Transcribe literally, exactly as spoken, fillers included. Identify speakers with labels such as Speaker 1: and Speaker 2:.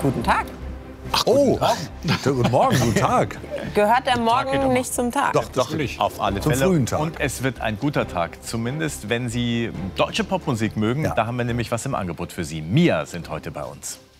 Speaker 1: Guten Tag.
Speaker 2: Ach, oh, guten Morgen, guten Tag.
Speaker 1: Gehört der Morgen nicht zum Tag?
Speaker 2: Doch, doch,
Speaker 3: Auf alle
Speaker 2: zum
Speaker 3: Fälle.
Speaker 2: frühen Tag.
Speaker 3: Und es wird ein guter Tag, zumindest wenn Sie deutsche Popmusik mögen.
Speaker 2: Ja.
Speaker 3: Da haben wir nämlich was im Angebot für Sie. Mia sind heute bei uns.